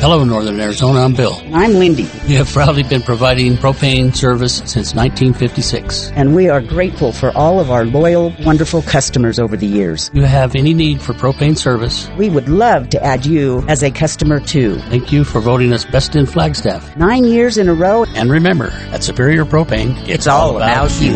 Hello, Northern Arizona. I'm Bill. I'm Lindy. We have proudly been providing propane service since 1956. And we are grateful for all of our loyal, wonderful customers over the years. If you have any need for propane service, we would love to add you as a customer too. Thank you for voting us Best in Flagstaff. 9 years in a row. And remember, at Superior Propane, it's all about you.